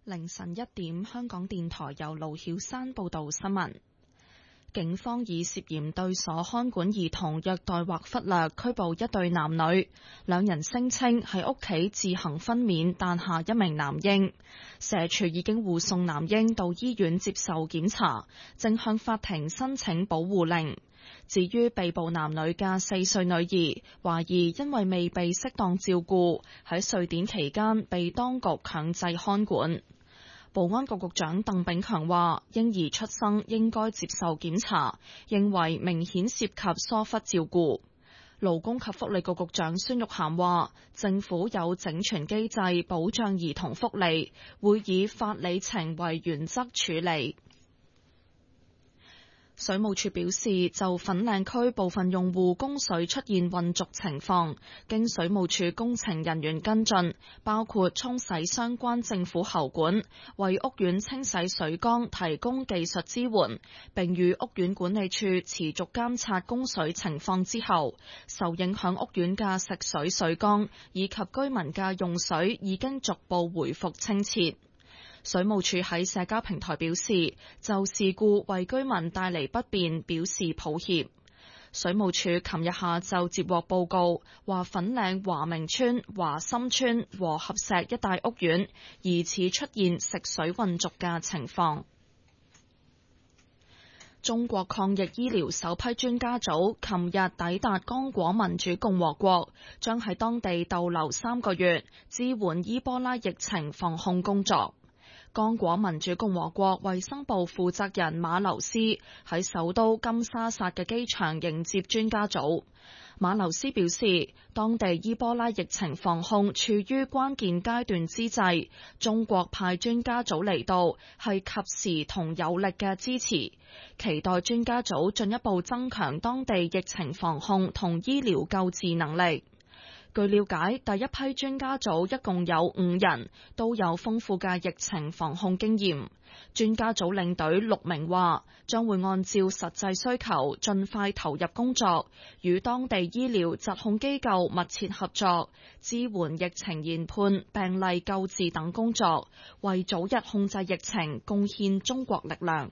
凌晨1點，香港電台由盧曉山報道新聞。警方以涉嫌對所看管兒童虐待或忽略拘捕一對男女，兩人聲稱喺屋企自行分娩誕下一名男嬰，社署已經護送男嬰到醫院接受檢查，正向法庭申請保護令。至於被捕男女嘅4歲女兒，懷疑因為未被適當照顧，喺瑞典期間被當局強制看管。保安局局長鄧炳強話，嬰兒出生應該接受檢查，認為明顯涉及疏忽照顧。勞工及福利局局長孫玉菡話，政府有整全機制保障兒童福利，會以法理情為原則處理。水務署表示，就粉嶺區部分用戶供水出現混濁情況，經水務署工程人員跟進，包括沖洗相關政府喉管，為屋苑清洗水缸提供技術支援，並與屋苑管理處持續監察供水情況之後，受影響屋苑嘅食水水缸以及居民嘅用水已經逐步回復清澈。水務署喺社交平台表示，就事故為居民帶嚟不便表示抱歉。水務署琴日下晝接獲報告，話粉嶺華明村、華心村和合石一帶屋苑疑似出現食水混濁嘅情況。中國抗疫醫療首批專家組琴日抵達剛果民主共和國，將喺當地逗留3個月，支援伊波拉疫情防控工作。剛果民主共和國衛生部負責人馬留斯喺首都金沙薩嘅機場迎接專家組。馬留斯表示，當地伊波拉疫情防控處於關鍵階段之際，中國派專家組嚟到係及時同有力嘅支持，期待專家組進一步增強當地疫情防控同醫療救治能力。據了解，第一批專家組一共有5人，都有豐富嘅疫情防控經驗。專家組領隊6名話，將會按照實際需求，盡快投入工作，與當地醫療疾控機構密切合作，支援疫情研判、病例救治等工作，為早日控制疫情貢獻中國力量。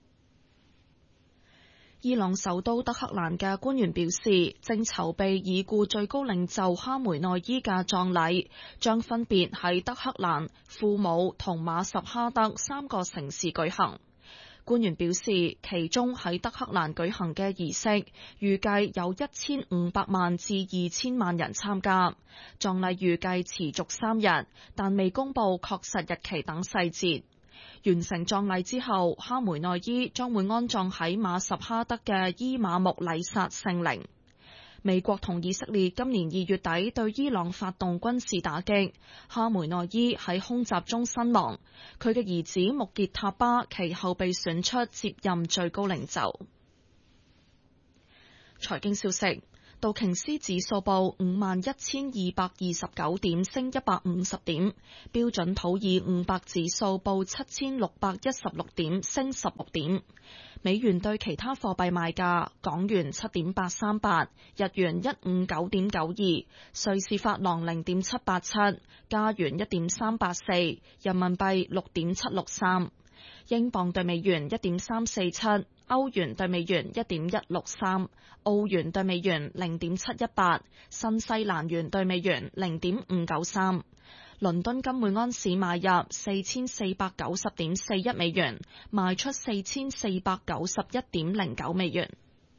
伊朗首都德黑蘭嘅官員表示，正籌備已故最高領袖哈梅內伊嘅葬禮，將分別喺德黑蘭、庫姆同馬什哈德3個城市舉行。官員表示，其中喺德黑蘭舉行嘅儀式，預計有1500萬至2000萬人參加。葬禮預計持續3日，但未公布確實日期等細節。完成葬禮之後，哈梅內伊將會安葬喺馬什哈德嘅伊馬木禮薩聖陵。美國同以色列今年2月底對伊朗發動軍事打擊，哈梅內伊喺空襲中身亡，佢嘅兒子穆傑塔巴其後被選出接任最高領袖。財經消息。道瓊斯指數報51,229點，升150點；標準普爾500指數報7,616點，升16點。美元對其他貨幣賣價：港元7.838，日元159.92，瑞士法郎0.787，加元1.384，人民幣6.763。英鎊對美元1.347，歐元對美元1.163，澳元對美元0.718，新西蘭元對美元0.593。倫敦金每安士買入4490.41美元，賣出4491.09美元。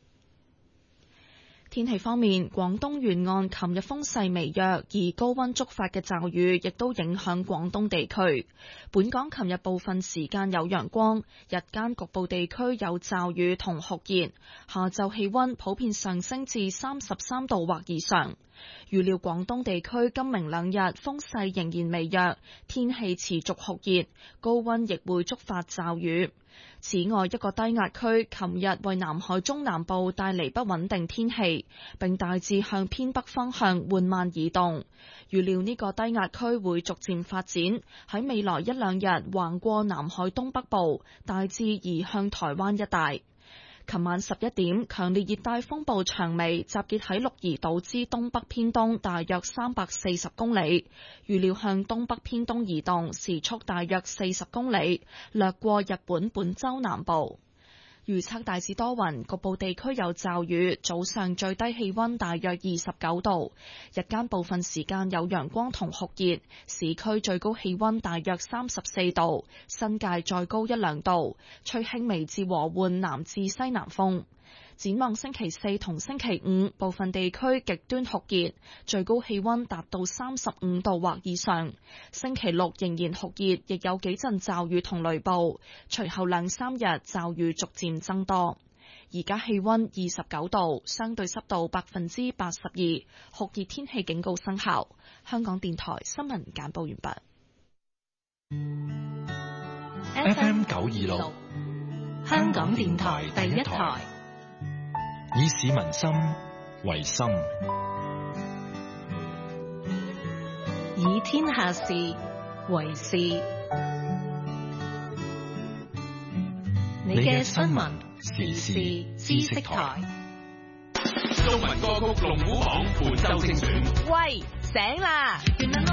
天氣方面，廣東沿岸琴日風勢微弱，而高溫觸發嘅驟雨亦都影響廣東地區。本港琴日部分時間有陽光，日間局部地區有驟雨同酷熱，下晝氣溫普遍上升至33度或以上。預料廣東地區今明兩日風勢仍然微弱，天氣持續酷熱，高溫亦會觸發驟雨。此外，一個低壓區琴日為南海中南部帶嚟不穩定天氣，並大致向偏北方向緩慢移動。預料呢個低壓區會逐漸發展，喺未來1-2日橫過南海東北部，大致移向台灣一帶。 琴晚11點，強烈熱帶風暴長眉集結喺鹿兒島之東北偏東大約340公里，預料向東北偏東移動，時速大約40公里，掠過日本本州南部。預測大致多雲，局部地區有驟雨，早上最低氣溫大約29度，日間部分時間有陽光同酷熱，市區最高氣溫大約34度，新界再高1-2度，吹輕微至和緩南至西南風。展望星期四同星期五，部分地區極端酷熱，最高氣溫達到35度或以上。星期六仍然酷熱，亦有幾陣驟雨同雷暴。隨後2-3日驟雨逐漸增多。而家氣溫29度，相對濕度82%，酷熱天氣警告生效。香港電台新聞簡報完畢。 FM 926，香港電台第一台。以市民心為心， 以天下事為事。你嘅新聞時事知識台。 中文歌曲龍虎榜本周精選。 喂，醒啦！